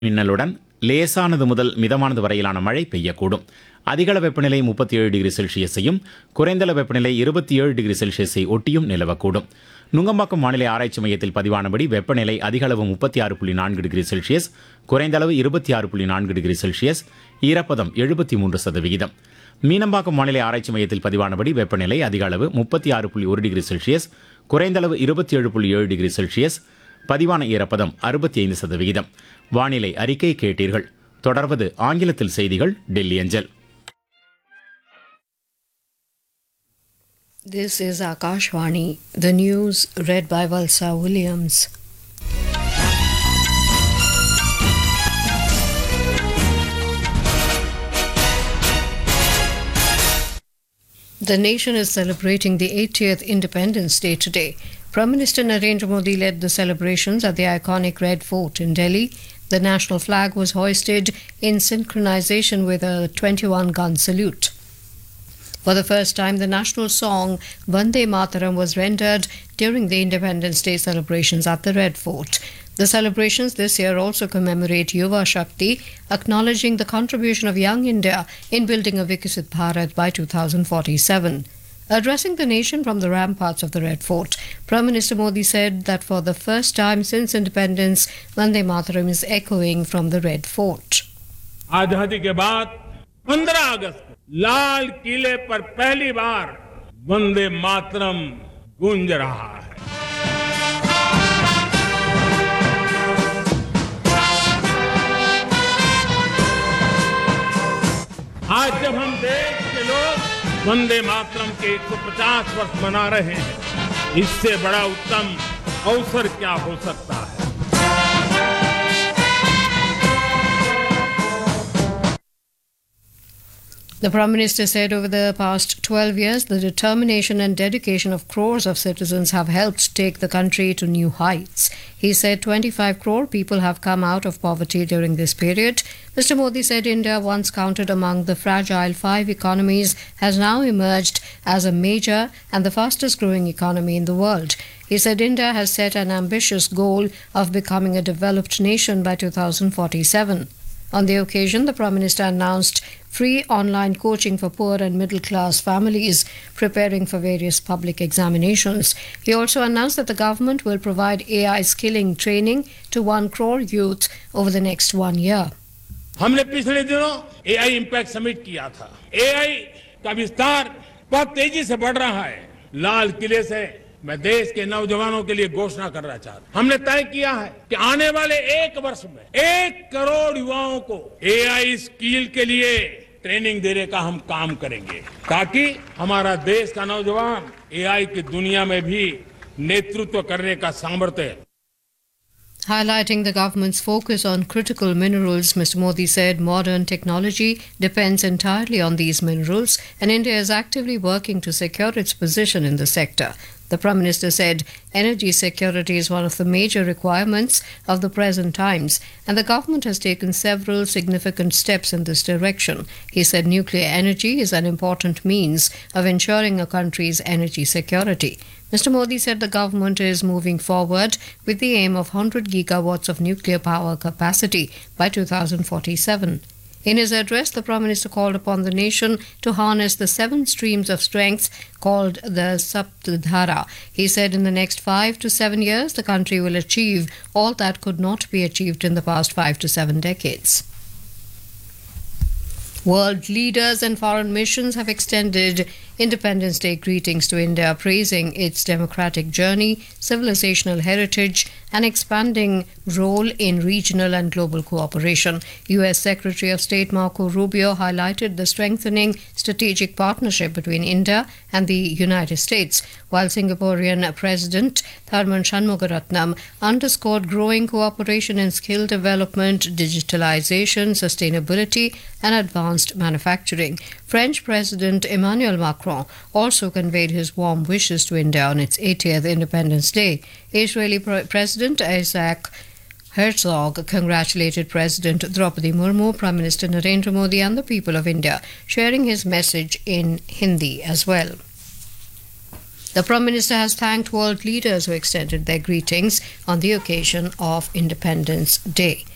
மின்னலுடன் லேசானது முதல் மிதமானது வரையிலான மழை பெய்யக்கூடும். அதிகள வெப்பநிலை 37 டிகிரி செல்சியஸையும் குறைந்தள வெப்பநிலை 27 டிகிரி செல்சியஸை ஒட்டியும் நிலவக்கூடும். நுங்கம்பாக்கம் வானிலை ஆராய்ச்சி மையத்தில் பதிவானபடி வெப்பநிலை அதிகளவு 36.4 டிகிரி செல்சியஸ், குறைந்தளவு 26.4 டிகிரி செல்சியஸ், ஈரப்பதம் 73%. மீனம்பாக்கம் வானிலை ஆராய்ச்சி மையத்தில் பதிவானபடி வெப்பநிலை அதிகளவு 36.1 டிகிரி செல்சியஸ், குறைந்தளவு 27.7 டிகிரி செல்சியஸ், பதிவான ஈரப்பதம் 65%. வானிலை அறிக்கை கேட்டீர்கள். தொடர்வது ஆங்கிலத்தில் செய்திகள், டெல்லி அஞ்சல். This is Akashvani. The news read by Valsa Williams. The nation is celebrating the 80th Independence Day today. Prime Minister Narendra Modi led the celebrations at the iconic Red Fort in Delhi. The national flag was hoisted in synchronization with a 21-gun salute. For the first time, the national song Vande Mataram was rendered during the Independence Day celebrations at the Red Fort. The celebrations this year also commemorate Yuva Shakti, acknowledging the contribution of young India in building a Viksit Bharat by 2047. Addressing the nation from the ramparts of the Red Fort, Prime Minister Modi said that for the first time since independence, Vande Mataram is echoing from the Red Fort. आजादी के बाद 15 अगस्त को लाल किले पर पहली बार वंदे मातरम गूंज रहा है. आज जब हम देश के लोग वंदे मातरम के 150 वर्ष मना रहे हैं, इससे बड़ा उत्तम अवसर क्या हो सकता है. The Prime Minister said over the past 12 years, the determination and dedication of crores of citizens have helped take the country to new heights. He said 25 crore people have come out of poverty during this period. Mr. Modi said India, once counted among the fragile 5 economies, has now emerged as a major and the fastest growing economy in the world. He said India has set an ambitious goal of becoming a developed nation by 2047. On the occasion, the Prime Minister announced free online coaching for poor and middle-class families preparing for various public examinations. He also announced that the government will provide AI skilling training to 1 crore youth over the next 1 year. हमने पिछले दिनों AI impact summit किया था. AI का विस्तार बहुत तेजी से बढ़ रहा है. लाल किले से मैं देश के नौजवानों के लिए घोषणा करना चाहता हूं. हमने तय किया है कि आने वाले 1 वर्ष में 1 करोड़ युवाओं को AI स्किल के लिए ट्रेनिंग देने का हम काम करेंगे, ताकि हमारा देश का नौजवान AI की दुनिया में भी नेतृत्व करने का सामर्थ्य. Highlighting the government's focus on critical minerals, Mr. Modi said modern technology depends entirely on these minerals and India is actively working to secure its position in the sector. The Prime Minister said energy security is one of the major requirements of the present times and the government has taken several significant steps in this direction. He said nuclear energy is an important means of ensuring a country's energy security. Mr. Modi said the government is moving forward with the aim of 100 gigawatts of nuclear power capacity by 2047. In his address, the Prime Minister called upon the nation to harness the 7 streams of strength called the Saptadhara. He said in the next 5 to 7 years, the country will achieve all that could not be achieved in the past 5 to 7 decades. World leaders and foreign missions have extended Independence Day greetings to India, praising its democratic journey, civilizational heritage, and expanding role in regional and global cooperation. U.S. Secretary of State Marco Rubio highlighted the strengthening strategic partnership between India and the United States, while Singaporean President Tharman Shanmugaratnam underscored growing cooperation in skill development, digitalization, sustainability, and advanced manufacturing. French President Emmanuel Macron also conveyed his warm wishes to India on its 80th Independence Day. Israeli President Isaac Herzog congratulated President Draupadi Murmu, Prime Minister Narendra Modi and the people of India, sharing his message in Hindi as well. The Prime Minister has thanked world leaders who extended their greetings on the occasion of Independence Day.